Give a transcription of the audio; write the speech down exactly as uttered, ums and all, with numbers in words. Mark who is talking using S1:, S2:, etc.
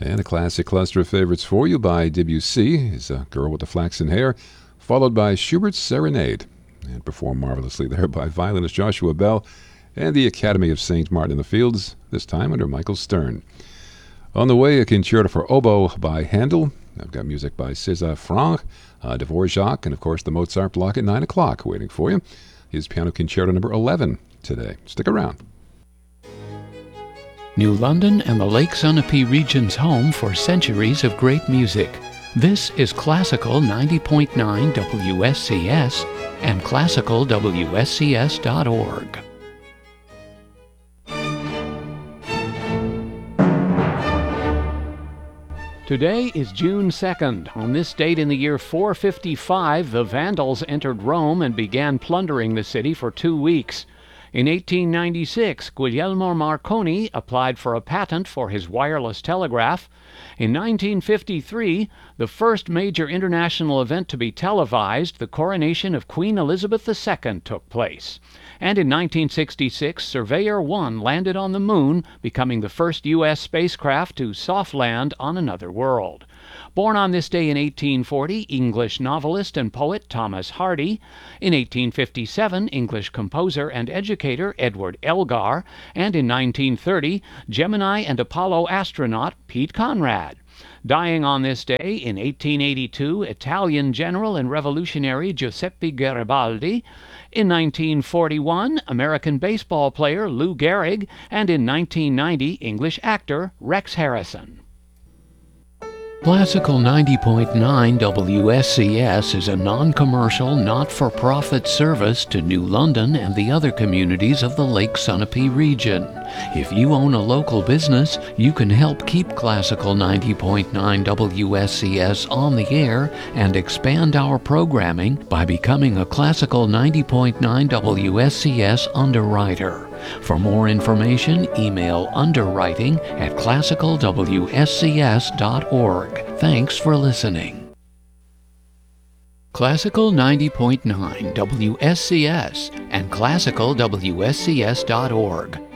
S1: And a classic cluster of favorites for you by Debussy is A Girl with the Flaxen Hair, followed by Schubert's Serenade, and performed marvelously there by violinist Joshua Bell and the Academy of Saint Martin in the Fields, this time under Michael Stern. On the way, a concerto for oboe by Handel. I've got music by César Franck, uh, Dvorak, and of course the Mozart block at nine o'clock waiting for you. His piano concerto number eleven today. Stick around.
S2: New London and the Lake Sunapee region's home for centuries of great music. This is Classical ninety point nine W S C S and classical W S C S dot org. Today is June second. On this date in the year four fifty-five, the Vandals entered Rome and began plundering the city for two weeks. In eighteen ninety-six, Guglielmo Marconi applied for a patent for his wireless telegraph. In nineteen fifty-three, the first major international event to be televised, the coronation of Queen Elizabeth the Second, took place. And in nineteen sixty-six, Surveyor one landed on the moon, becoming the first U S spacecraft to soft land on another world. Born on this day in eighteen forty, English novelist and poet Thomas Hardy. In eighteen fifty-seven, English composer and educator Edward Elgar. And in nineteen thirty, Gemini and Apollo astronaut Pete Conrad. Dying on this day in eighteen eighty-two, Italian general and revolutionary Giuseppe Garibaldi. In nineteen forty-one, American baseball player Lou Gehrig. And in nineteen ninety, English actor Rex Harrison. Classical ninety point nine W S C S is a non-commercial, not-for-profit service to New London and the other communities of the Lake Sunapee region. If you own a local business, you can help keep Classical ninety point nine W S C S on the air and expand our programming by becoming a Classical ninety point nine W S C S underwriter. For more information, email underwriting at classical W S C S dot org. Thanks for listening. Classical ninety point nine W S C S and classical W S C S dot org.